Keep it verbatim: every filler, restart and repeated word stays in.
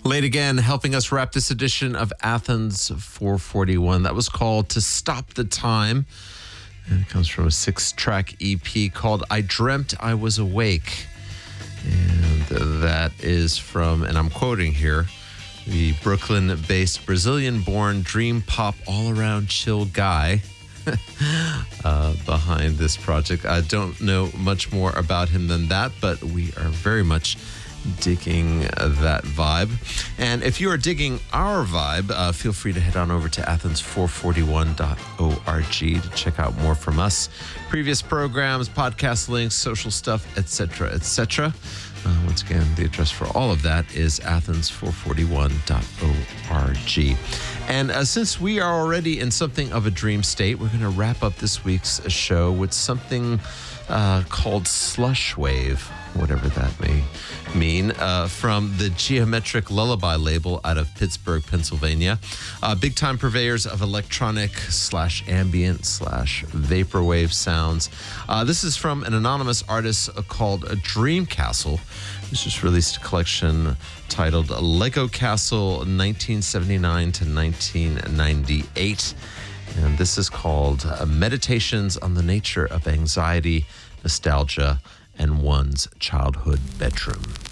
Late Again, helping us wrap this edition of Athens four forty-one. That was called To Stop the Time. And it comes from a six-track E P called I Dreamt I Was Awake. And that is from, and I'm quoting here, the Brooklyn-based Brazilian-born dream pop all-around chill guy uh, behind this project. I don't know much more about him than that, but we are very much digging that vibe. And if you are digging our vibe, uh, feel free to head on over to athens four forty-one dot org to check out more from us. Previous programs, podcast links, social stuff, et cetera, et cetera. Uh, once again, the address for all of that is athens four forty-one dot org. And uh, since we are already in something of a dream state, we're going to wrap up this week's show with something uh, called Slush Wave, whatever that may mean, uh, from the Geometric Lullaby label out of Pittsburgh, Pennsylvania. Uh, big-time purveyors of electronic slash ambient slash vaporwave sounds. Uh, this is from an anonymous artist called Dream Castle, who's just released a collection titled Lego Castle nineteen seventy-nine to nineteen ninety-eight. And this is called uh, Meditations on the Nature of Anxiety, Nostalgia, and One's Childhood Bedroom.